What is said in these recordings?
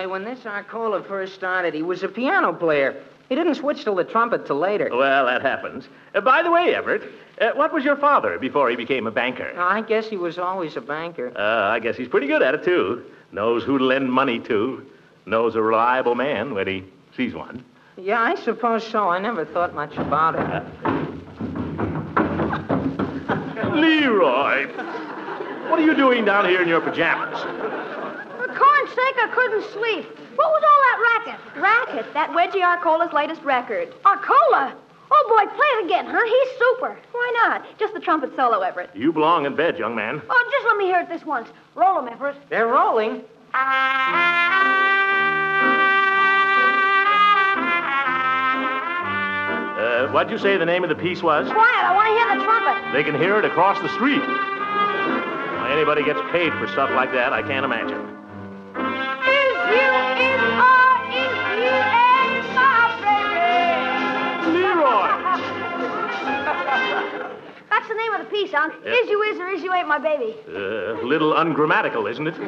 boy, when this Arcola first started, he was a piano player. He didn't switch to the trumpet till later. Well, that happens. By the way, Everett, what was your father before he became a banker? I guess he was always a banker. I guess he's pretty good at it, too. Knows who to lend money to. Knows a reliable man when he sees one. Yeah, I suppose so. I never thought much about it. Leroy! What are you doing down here in your pajamas? For corn's sake, I couldn't sleep. What was all that racket? Racket? That Wedgie Arcola's latest record. Arcola? Oh, boy, play it again, huh? He's super. Why not? Just the trumpet solo, Everett. You belong in bed, young man. Oh, just let me hear it this once. Roll 'em, Everett. They're rolling. What'd you say the name of the piece was? Quiet, I want to hear the trumpet. They can hear it across the street. Why anybody gets paid for stuff like that, I can't imagine. Is-you-is-R-is-you-ain't my baby. Leroy! That's the name of the piece, Unc. Yep. Is you is or is you ain't my baby. A little ungrammatical, isn't it? Boy,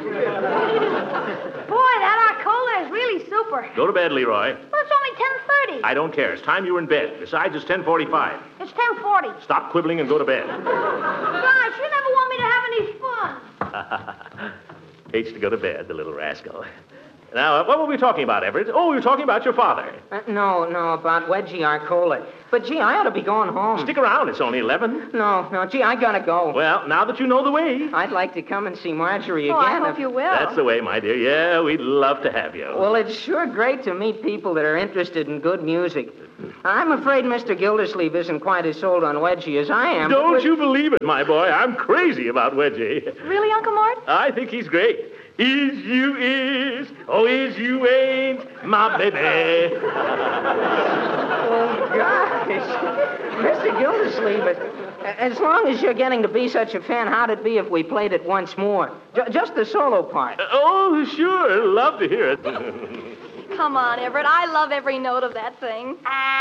that Arcola is really super. Go to bed, Leroy. Well, it's only 10:30. I don't care. It's time you were in bed. Besides, it's 10:45. It's 10:40. Stop quibbling and go to bed. Gosh, you never want me to have any fun. Hates to go to bed, the little rascal. Now, what were we talking about, Everett? Oh, we were talking about your father. No, about Wedgie Arcola. But, gee, I ought to be going home. Stick around. It's only 11. No, gee, I gotta go. Well, now that you know the way. I'd like to come and see Marjorie Oh, again. I hope you will. That's the way, my dear. Yeah, we'd love to have you. Well, it's sure great to meet people that are interested in good music. I'm afraid Mr. Gildersleeve isn't quite as sold on Wedgie as I am. Don't you believe it, my boy. I'm crazy about Wedgie. Really, Uncle Mort? I think he's great. Is you is, oh, is you ain't my baby. Oh, gosh. Mr. Gildersleeve, as long as you're getting to be such a fan, how'd it be if we played it once more? Just the solo part. Oh, sure. Love to hear it. Come on, Everett. I love every note of that thing.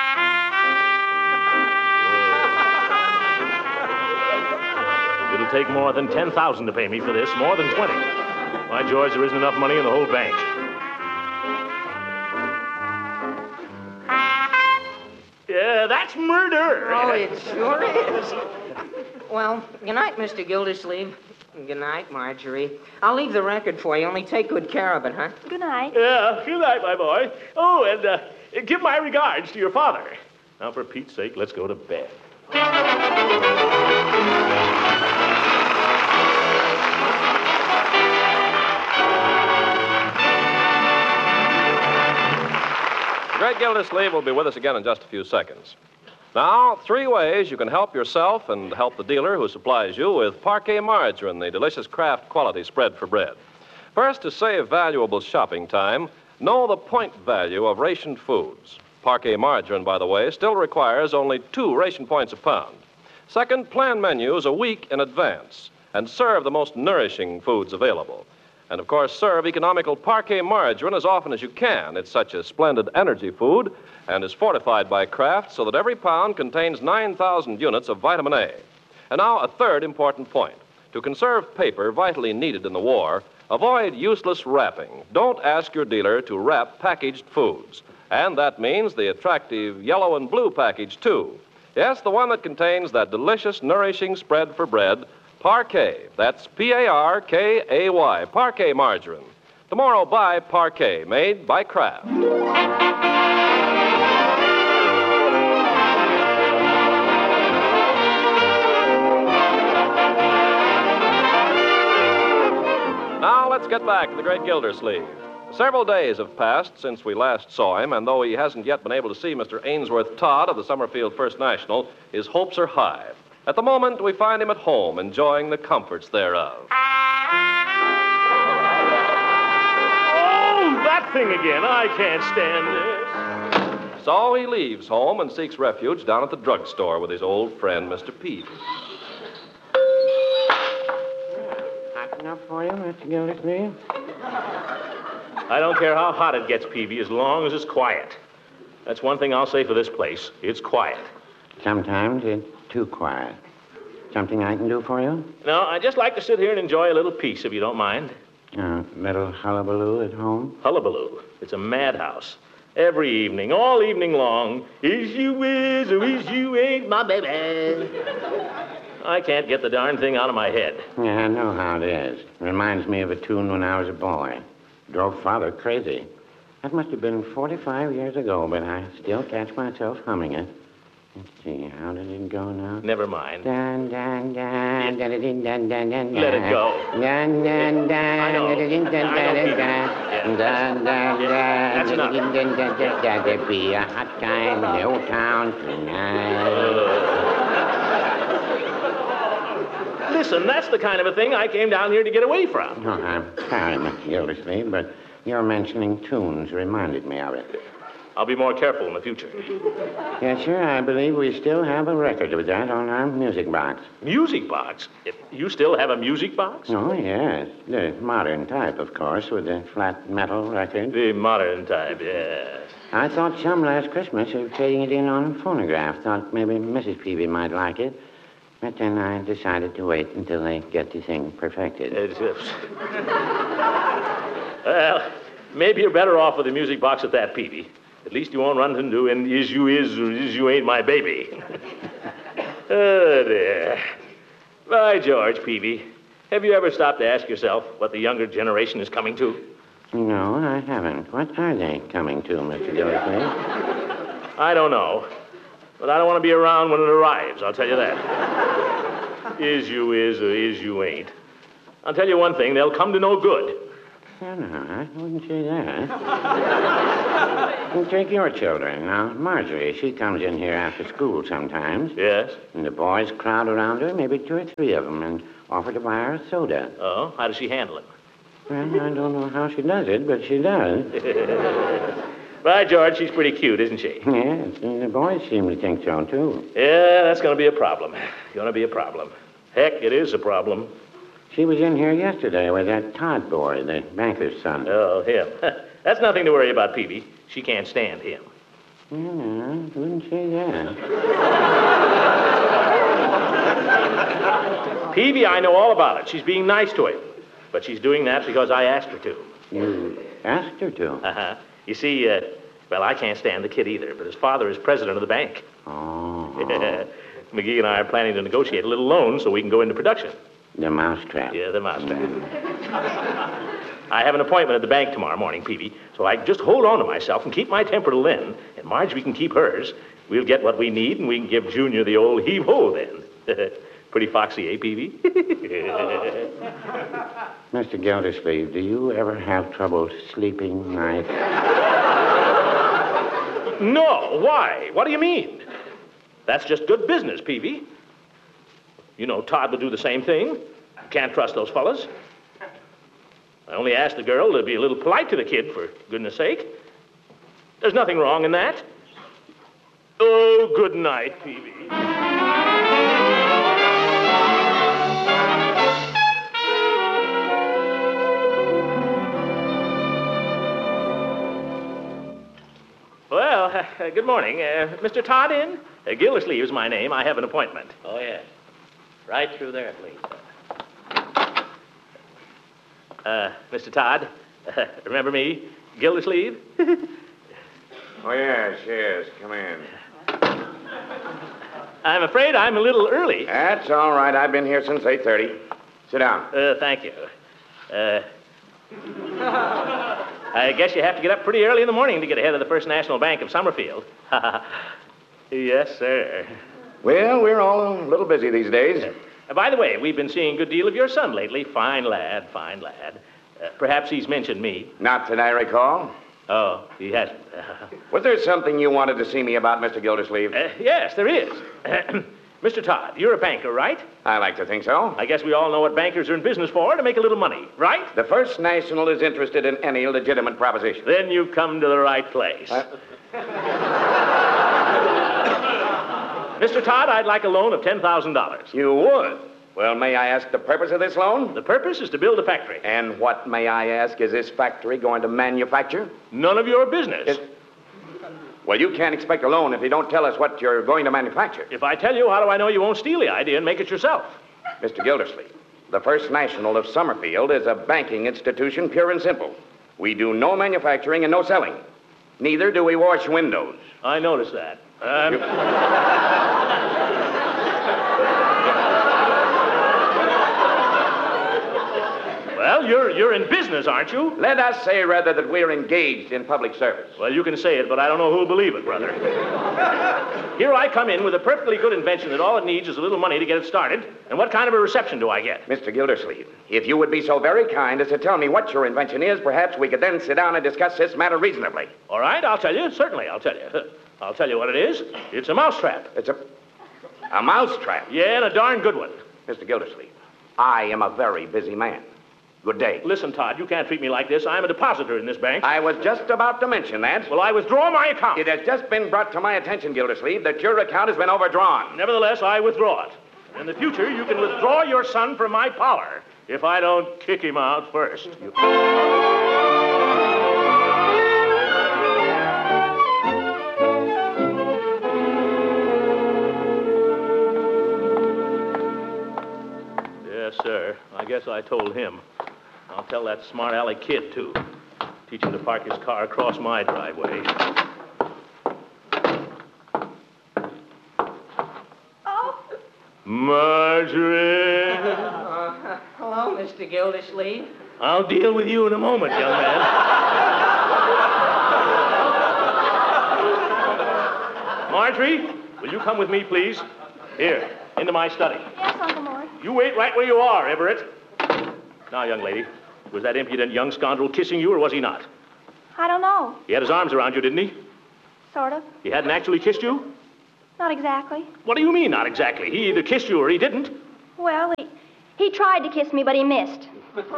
It'll take more than 10,000 to pay me for this, more than 20. Why, George, there isn't enough money in the whole bank. Yeah, that's murder. Oh, it sure is. Well, good night, Mr. Gildersleeve. Good night, Marjorie. I'll leave the record for you. Only take good care of it, huh? Good night. Yeah, good night, my boy. Oh, and give my regards to your father. Now, for Pete's sake, let's go to bed. Greg Gildersleeve will be with us again in just a few seconds. Now, 3 ways you can help yourself and help the dealer who supplies you with Parquet margarine, the delicious Kraft quality spread for bread. First, to save valuable shopping time, know the point value of rationed foods. Parquet margarine, by the way, still requires only 2 ration points a pound. Second, plan menus a week in advance and serve the most nourishing foods available. And, of course, serve economical Parquet margarine as often as you can. It's such a splendid energy food and is fortified by Kraft so that every pound contains 9,000 units of vitamin A. And now, a third important point. To conserve paper vitally needed in the war, avoid useless wrapping. Don't ask your dealer to wrap packaged foods. And that means the attractive yellow and blue package, too. Yes, the one that contains that delicious, nourishing spread for bread, Parquet. That's Parkay, Parquet margarine. Tomorrow, buy Parquet, made by Kraft. Now, let's get back to the great Gildersleeve. Several days have passed since we last saw him, and though he hasn't yet been able to see Mr. Ainsworth Todd of the Summerfield First National, his hopes are high. At the moment, we find him at home, enjoying the comforts thereof. Oh, that thing again. I can't stand this. So he leaves home and seeks refuge down at the drugstore with his old friend, Mr. Peavy. Hot enough for you, Mr. Gildersleeve? I don't care how hot it gets, Peavy, as long as it's quiet. That's one thing I'll say for this place. It's quiet. Sometimes it's too quiet. Something I can do for you? No, I'd just like to sit here and enjoy a little peace, if you don't mind. Little hullabaloo at home? Hullabaloo. It's a madhouse. Every evening, all evening long, is you is or is you ain't my baby. I can't get the darn thing out of my head. Yeah, I know how it is. Reminds me of a tune when I was a boy. Drove Father crazy. That must have been 45 years ago, but I still catch myself humming it. Let's see, how did it go now? Never mind. Dun, dun, dun, dun, dun, dun, dun, dun, Let it go. Dun, dun, dun, I know. dun, dun, dun, I know, dun, Peter. dun, Yeah. dun, dun, Yeah, that's dun, enough. dun, dun, dun, dun, dun. There'll be a hot time in the old town tonight. Listen, that's the kind of a thing I came down here to get away from. Oh, I'm sorry, Mr. Gildersleeve, but your mentioning tunes reminded me of it. I'll be more careful in the future. Yes, sir, I believe we still have a record of that on our music box. Music box? If you still have a music box? Oh, yes. The modern type, of course, with the flat metal record. The modern type, yes. I thought some last Christmas of trading it in on phonograph. Thought maybe Mrs. Peavy might like it. But then I decided to wait until they get the thing perfected. Well, maybe you're better off with the music box at that, Peavy. At least you won't run into an is you is or is you ain't my baby. Oh, dear. By George, Peavy, have you ever stopped to ask yourself what the younger generation is coming to? No, I haven't. What are they coming to, Mr. Gildersleeve? I don't know. But I don't want to be around when it arrives, I'll tell you that. Is you is or is you ain't. I'll tell you one thing, they'll come to no good. Oh, no, I wouldn't say that. You take your children. Now, Marjorie, she comes in here after school sometimes. Yes? And the boys crowd around her, maybe 2 or 3 of them, and offer to buy her a soda. Oh, how does she handle it? Well, I don't know how she does it, but she does. By George, she's pretty cute, isn't she? Yes, and the boys seem to think so, too. Yeah, that's going to be a problem. Going to be a problem. Heck, it is a problem. She was in here yesterday with that Todd boy, the banker's son. Oh, him. That's nothing to worry about, Peavy. She can't stand him. Yeah, I wouldn't say that. Peavy, I know all about it. She's being nice to him. But she's doing that because I asked her to. You asked her to? Uh-huh. You see, well, I can't stand the kid either, but his father is president of the bank. Oh. McGee and I are planning to negotiate a little loan so we can go into production. The mousetrap. Yeah, the mousetrap. I have an appointment at the bank tomorrow morning, Peavy, so I just hold on to myself and keep my temper to Lynn, and Marjorie can keep hers. We'll get what we need, and we can give Junior the old heave-ho then. Pretty foxy, eh, Peavy? Mr. Gildersleeve, do you ever have trouble sleeping nights? No, why? What do you mean? That's just good business, Peavy. You know, Todd would do the same thing. Can't trust those fellas. I only asked the girl to be a little polite to the kid, for goodness sake. There's nothing wrong in that. Oh, good night, Peavy. Well, good morning. Mr. Todd in? Gildersleeve is my name. I have an appointment. Oh, yes. Right through there, please. Mr. Todd, remember me, Gildersleeve? Oh, yes. Come in. I'm afraid I'm a little early. That's all right. I've been here since 8:30. Sit down. Thank you. I guess you have to get up pretty early in the morning to get ahead of the First National Bank of Summerfield. Yes, sir. Well, we're all a little busy these days. By the way, we've been seeing a good deal of your son lately. Fine lad, fine lad. Perhaps he's mentioned me. Not that I recall. Oh, he hasn't. Was there something you wanted to see me about, Mr. Gildersleeve? Yes, there is. Mr. Todd, you're a banker, right? I like to think so. I guess we all know what bankers are in business for, to make a little money, right? The First National is interested in any legitimate proposition. Then you've come to the right place. Mr. Todd, I'd like a loan of $10,000. You would? Well, may I ask the purpose of this loan? The purpose is to build a factory. And what, may I ask, is this factory going to manufacture? None of your business. Well, you can't expect a loan if you don't tell us what you're going to manufacture. If I tell you, how do I know you won't steal the idea and make it yourself? Mr. Gildersleeve, The First National of Summerfield is a banking institution, pure and simple. We do no manufacturing and no selling. Neither do we wash windows. I noticed that. Well, you're in business, aren't you? Let us say, rather, that we're engaged in public service. Well, you can say it, but I don't know who'll believe it, brother. Here I come in with a perfectly good invention that all it needs is a little money to get it started. And what kind of a reception do I get? Mr. Gildersleeve, if you would be so very kind as to tell me what your invention is, perhaps we could then sit down and discuss this matter reasonably. All right, I'll tell you. Certainly, I'll tell you. I'll tell you what it is. It's a mousetrap. It's a mousetrap? Yeah, and a darn good one. Mr. Gildersleeve, I am a very busy man. Good day. Listen, Todd, you can't treat me like this. I'm a depositor in this bank. I was just about to mention that. Well, I withdraw my account. It has just been brought to my attention, Gildersleeve, that your account has been overdrawn. Nevertheless, I withdraw it. In the future, you can withdraw your son from my power if I don't kick him out first. Yes, sir. I guess I told him. I'll tell that smart aleck kid, too. Teach him to park his car across my driveway. Oh? Marjorie! Hello, Mr. Gildersleeve. I'll deal with you in a moment, young man. Marjorie, will you come with me, please? Here, into my study. Yes, Uncle Mort. You wait right where you are, Everett. Now, young lady, was that impudent young scoundrel kissing you, or was he not? I don't know. He had his arms around you, didn't he? Sort of. He hadn't actually kissed you? Not exactly. What do you mean, not exactly? He either kissed you or he didn't. Well, he tried to kiss me, but he missed.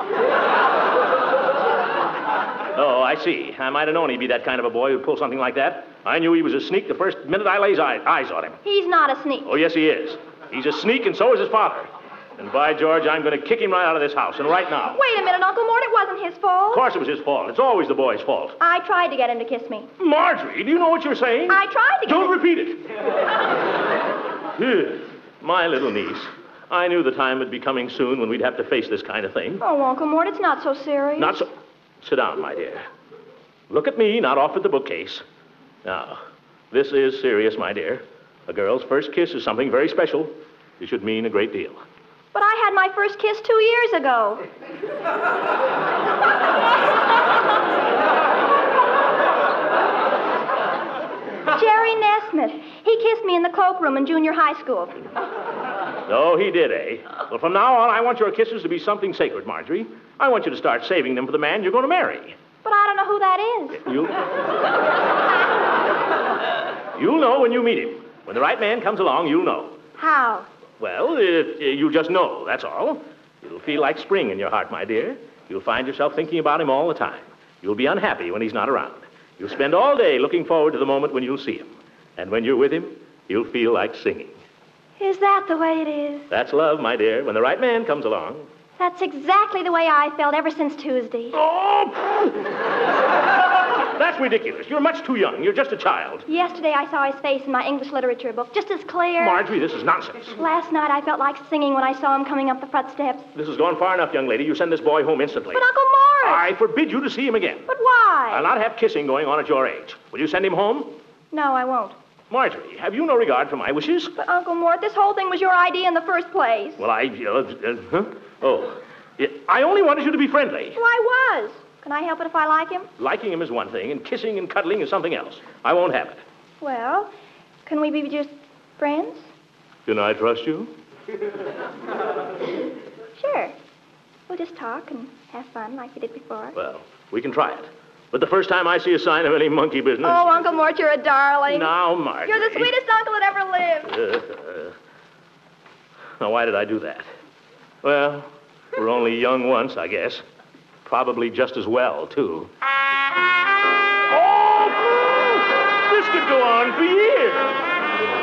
Oh, I see. I might have known he'd be that kind of a boy who'd pull something like that. I knew he was a sneak the first minute I laid eyes on him. He's not a sneak. Oh, yes, he is. He's a sneak, and so is his father. And by George, I'm going to kick him right out of this house, and right now. Wait a minute, Uncle Mort. It wasn't his fault. Of course it was his fault. It's always the boy's fault. I tried to get him to kiss me. Marjorie, do you know what you're saying? I tried to get Don't him... repeat it. Here, my little niece. I knew the time would be coming soon when we'd have to face this kind of thing. Oh, Uncle Mort, it's not so serious. Not so... Sit down, my dear. Look at me, not off at the bookcase. Now, this is serious, my dear. A girl's first kiss is something very special. It should mean a great deal. But I had my first kiss 2 years ago. Jerry Nesmith. He kissed me in the cloakroom in junior high school. Oh, he did, eh? Well, from now on, I want your kisses to be something sacred, Marjorie. I want you to start saving them for the man you're going to marry. But I don't know who that is. You'll know when you meet him. When the right man comes along, you'll know. How? Well, you'll just know, that's all. It'll feel like spring in your heart, my dear. You'll find yourself thinking about him all the time. You'll be unhappy when he's not around. You'll spend all day looking forward to the moment when you'll see him. And when you're with him, you'll feel like singing. Is that the way it is? That's love, my dear, when the right man comes along. That's exactly the way I felt ever since Tuesday. Oh! That's ridiculous. You're much too young. You're just a child. Yesterday I saw his face in my English literature book, just as clear. Marjorie, this is nonsense. Last night I felt like singing when I saw him coming up the front steps. This has gone far enough, young lady. You send this boy home instantly. But Uncle Morris! I forbid you to see him again. But why? I'll not have kissing going on at your age. Will you send him home? No, I won't. Marjorie, have you no regard for my wishes? But Uncle Mort, this whole thing was your idea in the first place. Well, I only wanted you to be friendly. Well, I was. Can I help it if I like him? Liking him is one thing, and kissing and cuddling is something else. I won't have it. Well, can we be just friends? Can I trust you? Sure. We'll just talk and have fun like we did before. Well, we can try it. But the first time I see a sign of any monkey business... Oh, Uncle Mort, you're a darling. Now, Marjorie... You're the sweetest uncle that ever lived. Now, why did I do that? Well, we're only young once, I guess. Probably just as well, too. Oh! This could go on for years.